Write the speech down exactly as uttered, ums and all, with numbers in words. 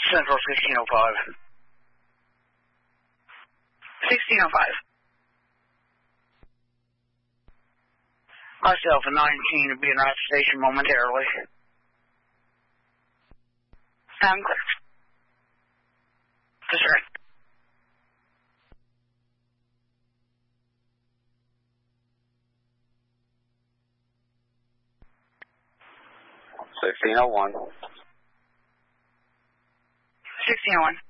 Central sixteen oh five. sixteen oh five. Myself and nineteen will be in that station momentarily. Sound clear. Yes, sir. sixteen oh one. sixteen oh one.